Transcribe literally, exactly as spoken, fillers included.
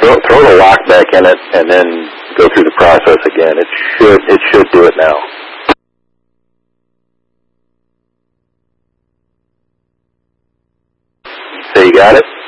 throw, throw the lock back in it and then go through the process again. It should, it should do it now. So you got it?